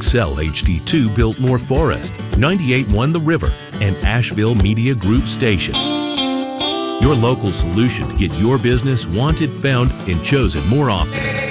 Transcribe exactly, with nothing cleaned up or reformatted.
X L H D two built more Forest, ninety-eight point one The River, and Asheville Media Group Station. Your local solution to get your business wanted, found, and chosen more often.